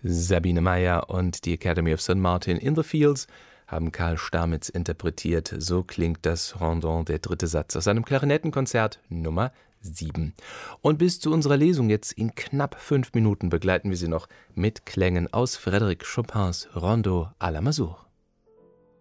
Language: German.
Sabine Meyer und die Academy of St. Martin in the Fields haben Karl Stamitz interpretiert. So klingt das Rondon, der dritte Satz aus seinem Klarinettenkonzert Nummer 7. Und bis zu unserer Lesung jetzt in knapp 5 Minuten begleiten wir Sie noch mit Klängen aus Frédéric Chopins Rondo à la Mazur.